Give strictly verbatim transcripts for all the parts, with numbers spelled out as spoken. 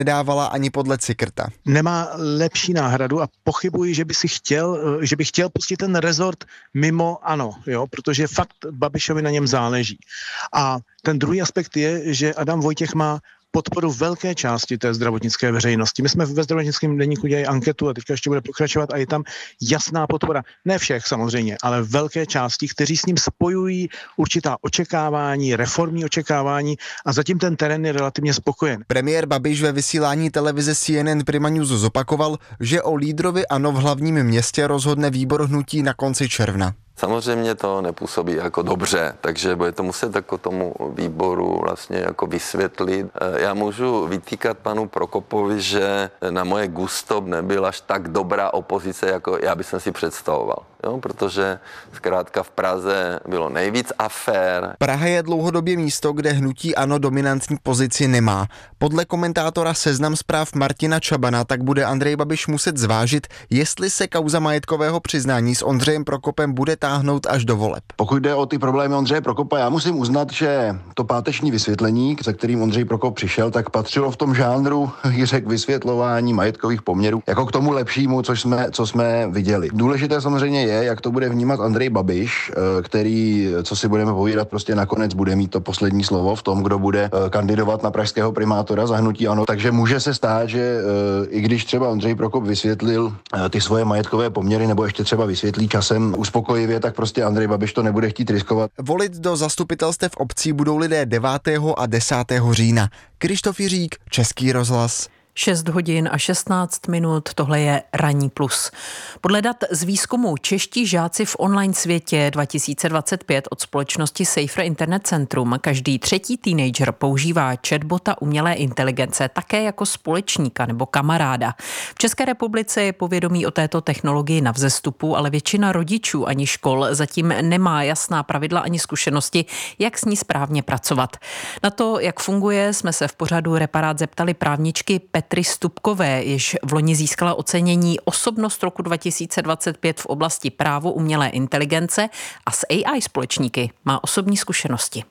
nedávala ani podle Cikrta. Nemá lepší náhradu a pochybuji, že by si chtěl, že by chtěl pustit ten rezort mimo ANO, jo, protože fakt Babišovi na něm záleží. A ten druhý aspekt je, že Adam Vojtěch má podporu velké části té zdravotnické veřejnosti. My jsme ve zdravotnickém deníku dělali anketu a teďka ještě bude pokračovat a je tam jasná podpora. Ne všech samozřejmě, ale velké části, kteří s ním spojují určitá očekávání, reformní očekávání a zatím ten terén je relativně spokojen. Premiér Babiš ve vysílání televize C N N Prima News zopakoval, že o lídrovi ANO v hlavním městě rozhodne výbor hnutí na konci června. Samozřejmě to nepůsobí jako dobře, takže bude to muset jako tomu výboru vlastně jako vysvětlit. Já můžu vytýkat panu Prokopovi, že na moje gusto nebyla až tak dobrá opozice, jako já bych si představoval. Jo, protože zkrátka v Praze bylo nejvíc afér. Praha je dlouhodobě místo, kde hnutí ANO dominantní pozici nemá. Podle komentátora Seznam Zpráv Martina Čabana tak bude Andrej Babiš muset zvážit, jestli se kauza majetkového přiznání s Ondřejem Prokopem bude táhnout až do voleb. Pokud jde o ty problémy Ondřeje Prokopa, já musím uznat, že to páteční vysvětlení, za kterým Ondřej Prokop přišel, tak patřilo v tom žánru Jiřek vysvětlování majetkových poměrů jako k tomu lepšímu, což jsme, co jsme viděli. Důležité samozřejmě je, jak to bude vnímat Andrej Babiš, který, co si budeme povídat, prostě nakonec bude mít to poslední slovo v tom, kdo bude kandidovat na pražského primátora za hnutí ANO. Takže může se stát, že i když třeba Ondřej Prokop vysvětlil ty svoje majetkové poměry, nebo ještě třeba vysvětlí časem uspokojivě, tak prostě Andrej Babiš to nebude chtít riskovat. Volit do zastupitelstev obcí budou lidé devátého a desátého října. Krištof Jiřík, Český rozhlas. šest hodin a šestnáct minut, tohle je Ranní plus. Podle dat z výzkumu Čeští žáci v online světě dva tisíce dvacet pět od společnosti Safer Internet Centrum každý třetí teenager používá chatbota umělé inteligence také jako společníka nebo kamaráda. V České republice je povědomí o této technologii na vzestupu, ale většina rodičů ani škol zatím nemá jasná pravidla ani zkušenosti, jak s ní správně pracovat. Na to, jak funguje, jsme se v pořadu Reparát zeptali právničky Petry Stupkové, jež v loni získala ocenění Osobnost roku dva tisíce dvacet pět v oblasti právo umělé inteligence a s A I společníky má osobní zkušenosti.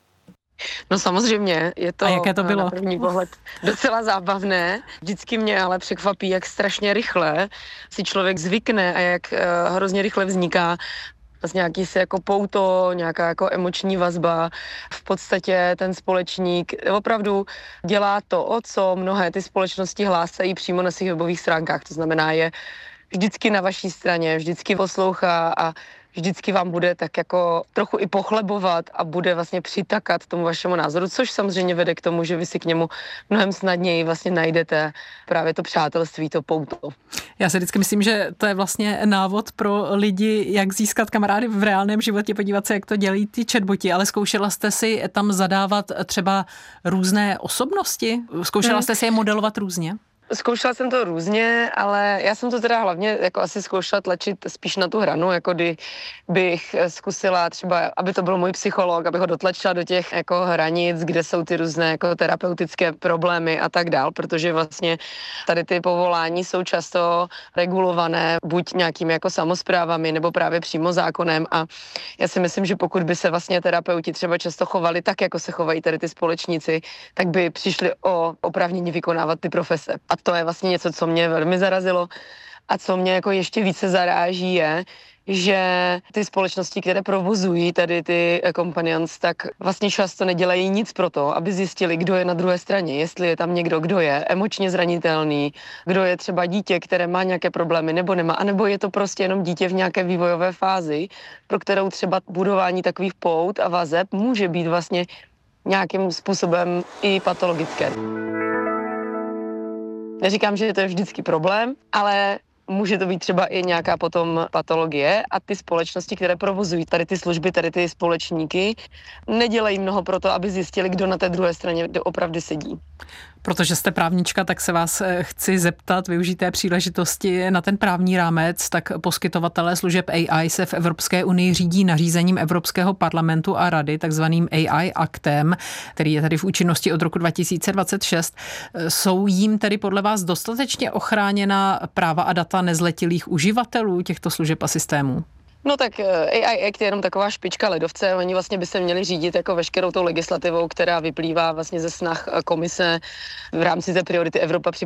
No samozřejmě, je to, a jaké to bylo? Na první pohled docela zábavné. Vždycky mě ale překvapí, jak strašně rychle si člověk zvykne a jak uh, hrozně rychle vzniká vlastně nějaký se jako pouto, nějaká jako emoční vazba. V podstatě ten společník opravdu dělá to, o co mnohé ty společnosti hlásají přímo na svých webových stránkách. To znamená, je vždycky na vaší straně, vždycky poslouchá a vždycky vám bude tak jako trochu i pochlebovat a bude vlastně přitakat tomu vašemu názoru, což samozřejmě vede k tomu, že vy si k němu mnohem snadněji vlastně najdete právě to přátelství, to pouto. Já si vždycky myslím, že to je vlastně návod pro lidi, jak získat kamarády v reálném životě, podívat se, jak to dělají ty chatboti, ale zkoušela jste si tam zadávat třeba různé osobnosti? Zkoušela hmm. jste si je modelovat různě? Zkoušela jsem to různě, ale já jsem to teda hlavně jako asi zkoušela tlačit spíš na tu hranu, jako kdy bych zkusila třeba, aby to byl můj psycholog, abych ho dotlačila do těch jako hranic, kde jsou ty různé jako terapeutické problémy a tak dál, protože vlastně tady ty povolání jsou často regulované buď nějakými jako samosprávami nebo právě přímo zákonem a já si myslím, že pokud by se vlastně terapeuti třeba často chovali tak, jako se chovají tady ty společníci, tak by přišli o oprávnění vykonávat ty profese. A to je vlastně něco, co mě velmi zarazilo a co mě jako ještě více zaráží je, že ty společnosti, které provozují tady ty companions, tak vlastně často nedělají nic pro to, aby zjistili, kdo je na druhé straně, jestli je tam někdo, kdo je emočně zranitelný, kdo je třeba dítě, které má nějaké problémy nebo nemá, anebo je to prostě jenom dítě v nějaké vývojové fázi, pro kterou třeba budování takových pout a vazeb může být vlastně nějakým způsobem i patologické. Neříkám, že to je vždycky problém, ale může to být třeba i nějaká potom patologie a ty společnosti, které provozují tady ty služby, tady ty společníky, nedělají mnoho pro to, aby zjistili, kdo na té druhé straně opravdu sedí. Protože jste právnička, tak se vás chci zeptat, využít té příležitosti na ten právní rámec, tak poskytovatelé služeb A I se v Evropské unii řídí nařízením Evropského parlamentu a rady, takzvaným A I aktem, který je tady v účinnosti od roku dva tisíce dvacet šest. Jsou jím tedy podle vás dostatečně ochráněna práva a data nezletilých uživatelů těchto služeb a systémů? No tak A I Act je jenom taková špička ledovce, oni vlastně by se měli řídit jako veškerou tou legislativou, která vyplývá vlastně ze snah komise v rámci té priority Evropa